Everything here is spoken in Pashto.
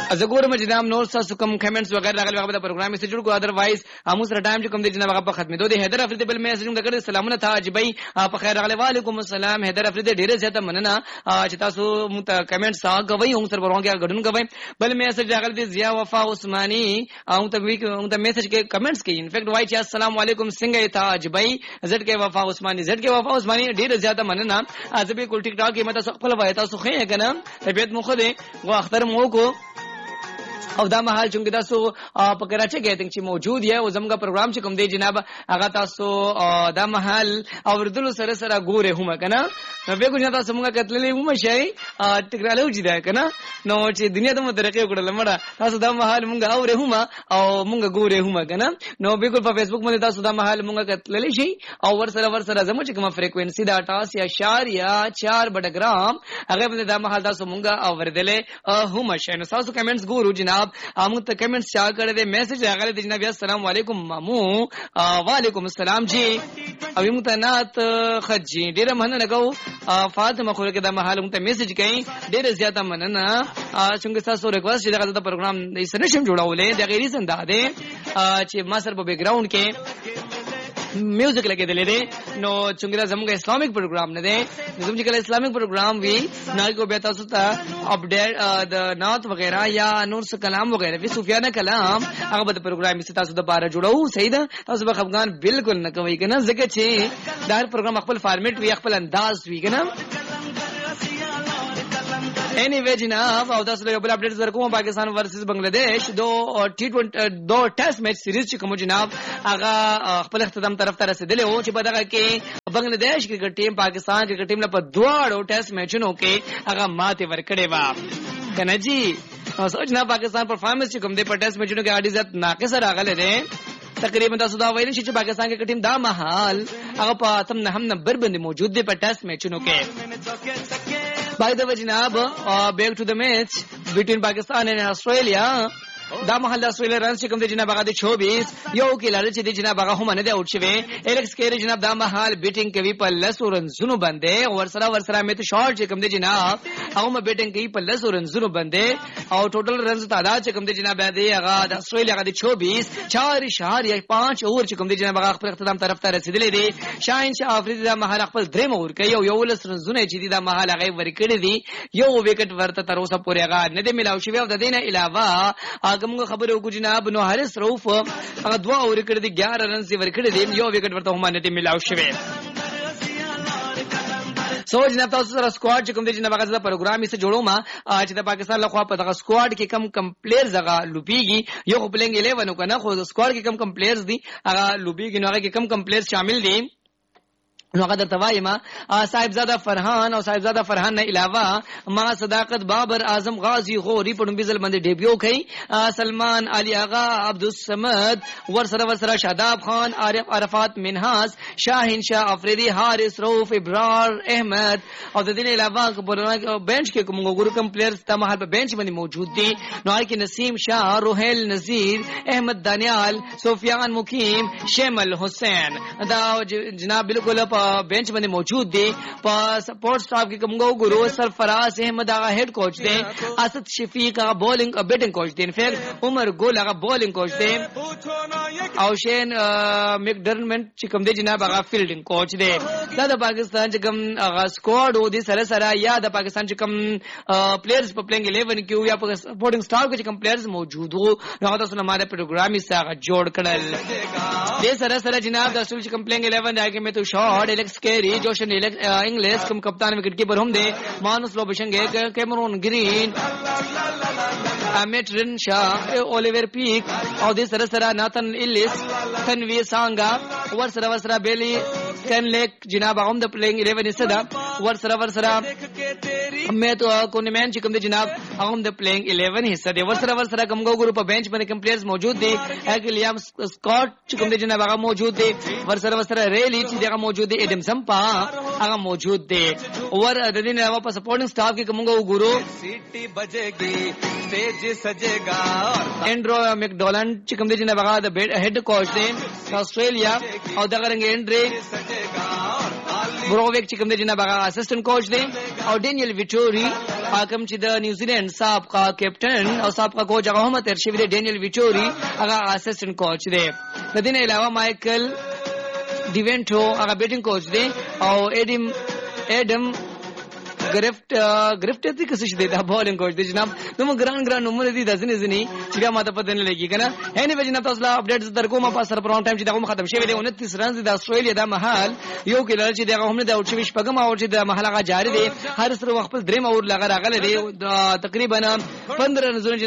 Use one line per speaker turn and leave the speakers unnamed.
از ګورم چې نام نور تاسو کوم کمنټس وغیرہ راغلي هغه د پروګرام سره جوړ کو اذروایز امو سره ټایم چې کوم دي جناب هغه په ختمېدو دي. حیدر افریدی بل میسج هم کړی سلامونه تا جبای په خیر راغلی وعلیکم السلام. حیدر افریدی ډیره زیاته مننه چې تاسو مت کمنټس راغوي هم سره ورونګه غډون کوي. بل میسج راغلی دی ضیا وفا عثماني او ته میسج کې کمنټس کې انفیکټ وای چې السلام علیکم څنګه تا جبای زړ کې وفا عثماني زړ کې وفا عثماني ډیره زیاته مننه. ازبه کول ټیک ټاک کې مته خپل وای تاسو خې کنه طبيعت مخ دې و اختر مو کو او دا مهال چې تاسو په کراچي کې تنګ چې موجود یې او زموږ پروګرام چې کوم دی جناب هغه تاسو دا مهال اوردل سره سره ګوره هم کنه نو به ګورنه تاسو موږ کتلې هم شي ټیکنالوژي دا کنه نو چې دنیا ته مترقي وکړل مړه تاسو دا مهال موږ اوره هم او موږ ګوره هم کنه نو بالکل په فیسبوک باندې تاسو دا مهال موږ کتلې شي او ور سره زموږ چې کوم فریکوئنسي دا 88.4 بډګرام هغه باندې دا مهال تاسو موږ اوردل هم شي نو تاسو کمنټس ګورو جناب امو ته کمنټس چا کړه دې میسج راغلی دی جناب السلام علیکم مامو وعلیکم السلام جی او یم ته نات خجی ډیره مننه کو فاطمه خو کې دا مهال مو ته میسج کړي ډیره زیاته مننه څنګه تاسو ریکوست چې دا پروګرام یې سره شم جوړولې د غیر زنده ده چې ما سره په بیک گراوند کې میوزک لګې دلې دي نو څنګه زموږ اسلامیک پروګرام نه دی زموږ کله اسلامیک پروګرام وی نه کو به تاسو ته اپډیټ د نات وغیرہ یا نور څه کلام وغیرہ وی سفیانه کلام هغه به پروګرام یې تاسو د بار جوړو صحیح ده تاسو به خفغان بالکل نه کوي کنه ځکه چې دا پروګرام خپل فارمیټ وی خپل انداز وی کنه anyway جناب او تاسو له بل اپډیټ درکوم پاکستان ورسز بنگلاديش دو ټیسټ میچ سیریز چې کوم جناب هغه خپل اختتام طرف ته رسیدلی او چې په دغه کې بنگلاديش کرکټ ټیم پاکستان کرکټ ټیم له په دواړو ټیسټ میچونو کې هغه ماته ورکړې و کنه جی او سوچنا پاکستان پرفارمنس چې کوم دی په ټیسټ میچونو کې اړ عزت ناقص راغله ده تقریبا تاسو دا ویل شي چې پاکستان کې ټیم دا محال هغه په تم نه هم نمبر باندې موجود دی په ټیسټ میچونو کې. By the way, Janab, back to the match between Pakistan and Australia. دا محل استرالیا رنز چې کوم دی جناب هغه د 24 یو کې لاره چې دی جناب هغه هم نه دی اوټ شوی. ایلکس کیری جناب دا محل بیټینګ کوي په لس رنزونو باندې ورسره میت شارټ چې کوم دی جناب هغه بیټینګ کوي په لس رنزونو باندې او ټوټل رنز تعداد چې کوم دی جناب دی هغه د استرالیا هغه د 24 4.5 اور چې کوم دی جناب هغه خپل اختتام طرف ته رسیدلی دی. شاهین شاه افریدی دا محل خپل دریم اور کوي او یو لس رنزونه چې دی دا محل هغه ورکړي دي یو وکټ ورته تر اوسه پورې هغه نه دی ملاو شوی او د دینه علاوه کوم خبره وکړو جناب نو حارث روف هغه دوا اور کړی دي 11 رن سی ور کړی دي یو وکټ ورته هم نه دی ملاو شوی. سو جناب تاسو سره سکواډ چې کوم دی جناب هغه پروګرام یې جوړو ما چې د پاکستان لخوا په دغه سکواډ کې کم پلیئرز هغه لوبيږي یو پلینګ 11 کنه خو سکواډ کې کم پلیئرز دي هغه لوبيږي نو هغه کې کم پلیئرز شامل دي نو هغه درته وایم صاحبزاده فرحان او صاحبزاده فرحان نه علاوه ما صداقت بابر اعظم غازی غوري په نومبیزل باندې ډیبیو کوي سلمان علي آغا عبدالصمد ورسره شاداب خان عارف عرفات منحاس شاهین شاه افریدی حارث روف ابرار احمد او د دې علاوه په بنچ کې کوم ګورو کم پلیئرز ته مهال په بنچ باندې موجود دي نو هغه کې نسیم شاه روحل نذیر احمد دانیال سفیان مقیم شمل حسین دا جناب بالکل بینچ باندې موجود دي. په سپورټ سٹاف کې کوم ګورو سرفراز احمد هغه هیډ کوچ دی اسد شفیق هغه بولینګ او بیټینګ کوچ دی انفیکټ عمر ګول هغه بولینګ کوچ دی او شین میکډرمنټ چې کوم دی جناب هغه فیلډینګ کوچ دی. دا د پاکستان چې کوم هغه سکواډ و دي سره یا د پاکستان چې کوم پلیئرز په پلینګ 11 کې یا په سپورټینګ سٹاف کې چې کوم پلیئرز موجود وو هغه تاسو نه ماره پروګرام یې سره جوړ کړل. دې سره جناب د اصل چې کوم پلینګ 11 دا کې مې تو شارټ ایلکس کیری جوشن انګلیس کوم کپتان وکټ کیپر هم دی مانوس لوبشنګ کیمرون گرین امیت رن شاه الیور پیک او دې سره ناتن ایلیس تنوی سانګا ورسره بیلی کنلیک جناب هم د پلینګ 11 صدا ورسره مې تو کونمن چې کوم دی جناب هم د پلینګ 11 حصہ دی ورسره کوم ګورو په بنچ باندې کوم پلیئرز موجود دي اګلیام سکاٹ چې کوم دی جناب هغه موجود دي ورسره ریلی چې هغه موجود دي اډم سمپا هغه موجود دي ور د دې نه واپس سپورټینګ سٹاف کې کوم ګورو سیټي بجېږي سټیج سجېګا انډرو میکډولند چې کوم دی جناب هغه د هیډ کوچ دی استرالیا او دغه رنګ انډري بروویک چې کوم دی جناب هغه اسسټنټ کوچ دی او ډینیل ویټوري حاکم چې د نیوزیلند سابقه کیپټن او سابقه کوچ هغه هم تر شوی دی ډینیل ویټوري هغه اسسټنټ کوچ دی. د دې نه علاوه مایکل ډیونټو هغه بیټینګ کوچ دی او اډم گرفت دې کس شي دا بالینګ کوچ دی جناب. نو ګران نمونه دي د ځنې چې بیا ماته پته نه لګي کنه. هني به جناب تاسو لا اپډیټس درکوم په سر پرون ټایم چې دا ختم شوی دی 29 رنز د استرالیا د محل یو کلر چې دغه هم نه د اوټ شوی شپږم او چې د محل غا جاری دی هر سره وخت پر دریم اور لغه راغله دی تقریبا 15 رنز